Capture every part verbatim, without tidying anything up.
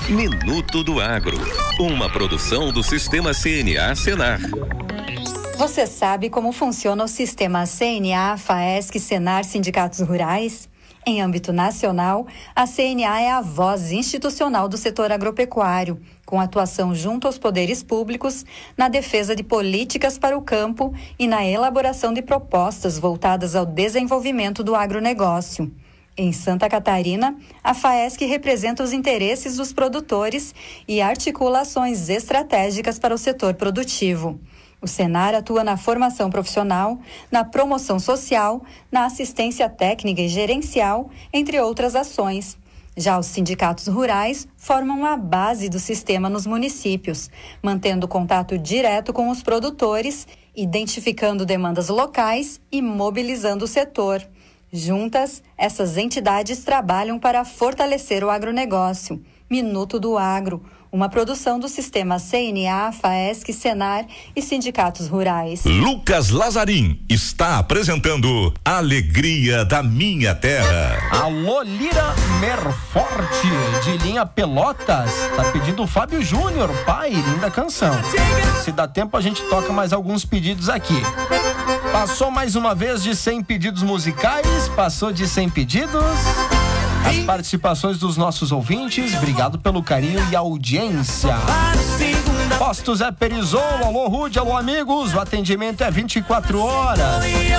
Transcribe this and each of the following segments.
Minuto do Agro, uma produção do Sistema C N A Senar. Você sabe como funciona o Sistema C N A, FAESC, Senar, Sindicatos Rurais? Em âmbito nacional, a C N A é a voz institucional do setor agropecuário, com atuação junto aos poderes públicos, na defesa de políticas para o campo e na elaboração de propostas voltadas ao desenvolvimento do agronegócio. Em Santa Catarina, a FAESC representa os interesses dos produtores e articula ações estratégicas para o setor produtivo. O Senar atua na formação profissional, na promoção social, na assistência técnica e gerencial, entre outras ações. Já os sindicatos rurais formam a base do sistema nos municípios, mantendo contato direto com os produtores, identificando demandas locais e mobilizando o setor. Juntas, essas entidades trabalham para fortalecer o agronegócio. Minuto do Agro, uma produção do Sistema C N A, FAESC, Senar e Sindicatos Rurais. Lucas Lazarim está apresentando Alegria da Minha Terra. Alô, Lira Merforte, de linha Pelotas, tá pedindo o Fábio Júnior, pai, linda canção. Se dá tempo, a gente toca mais alguns pedidos aqui. Passou mais uma vez de cem pedidos musicais, passou de cem pedidos. As participações dos nossos ouvintes, obrigado pelo carinho e audiência. Postos é Perizolo, alô Rude, alô amigos, o atendimento é vinte e quatro horas.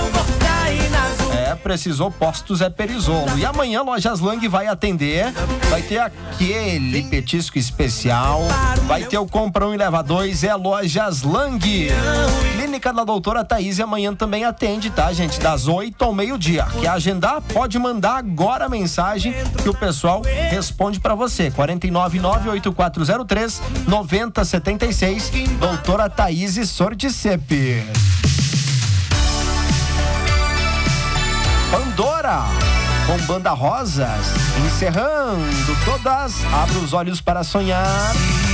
É, precisou, Postos é Perizolo. E amanhã Lojas Lang vai atender, vai ter aquele petisco especial, vai ter o compra um e leva dois, é Lojas Lang. Clínica da Doutora Thaís amanhã também atende, tá, gente? Das oito ao meio-dia. Quer agendar? Pode mandar agora a mensagem que o pessoal responde pra você. quatro nove nove, oito quatro zero três, nove zero sete seis, Doutora Thaís Sordicepe. Pandora, com Banda Rosas, encerrando todas, abra os olhos para sonhar.